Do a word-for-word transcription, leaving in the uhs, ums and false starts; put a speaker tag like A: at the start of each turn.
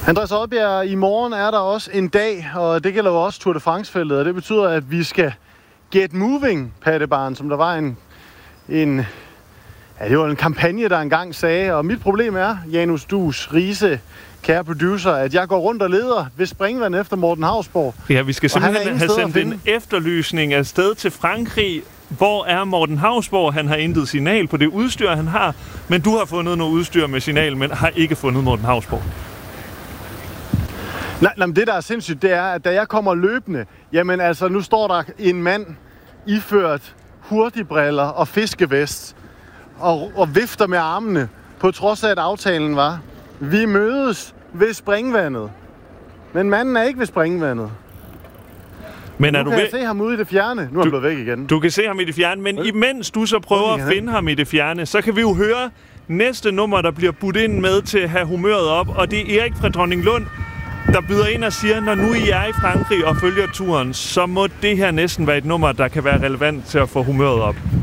A: Andreas Odbjerg, i morgen er der også en dag, og det gælder jo også Tour de France-feltet, og det betyder, at vi skal get moving, Pattebarn, som der var en, en, ja, det var en kampagne, der engang sagde. Og mit problem er, Janus Dus Riise, kære producer, at jeg går rundt og leder ved springvand efter Morten Hausborg.
B: Ja, vi skal simpelthen have sendt en efterlysning af sted til Frankrig. Hvor er Morten Hausborg? Han har intet signal på det udstyr, han har, men du har fundet noget udstyr med signal, men har ikke fundet Morten Hausborg.
A: Nej, nej, men det der er sindssygt, det er, at da jeg kommer løbende, jamen altså, nu står der en mand iført hurtigbriller og fiskevest og, og vifter med armene, på trods af, at aftalen var, vi mødes ved springvandet. Men manden er ikke ved springvandet.
B: Men er
A: nu
B: du
A: kan
B: ved...
A: jeg se ham ude i det fjerne. Nu er han blevet væk igen.
B: Du kan se ham i det fjerne, men imens du så prøver at finde ham i det fjerne, så kan vi jo høre næste nummer, der bliver budt ind med til at have humøret op, og det er Erik fra Dronninglund, der byder ind og siger, når nu I er i Frankrig og følger turen, så må det her næsten være et nummer, der kan være relevant til at få humøret op.